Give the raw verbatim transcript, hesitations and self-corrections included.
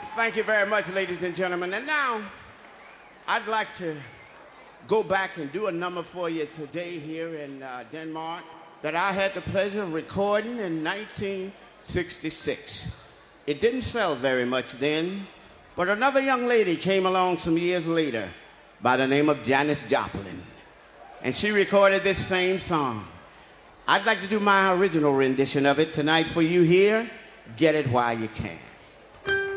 Thank you very much, ladies and gentlemen. And now, I'd like to go back and do a number for you today here in uh, Denmark that I had the pleasure of recording in nineteen sixty-six. It didn't sell very much then, but another young lady came along some years later by the name of Janis Joplin, and she recorded this same song. I'd like to do my original rendition of it tonight for you here. Get it while you can.